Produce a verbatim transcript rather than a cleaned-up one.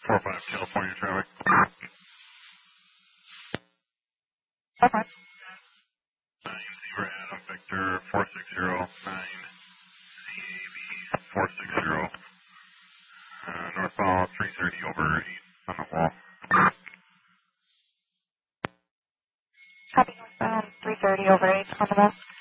four five California traffic. Okay. nine Zebra Adam Victor four six zero nine C A V four six zero. Uh, northbound three thirty over eight on the wall. Copy northbound three thirty over eight on the wall.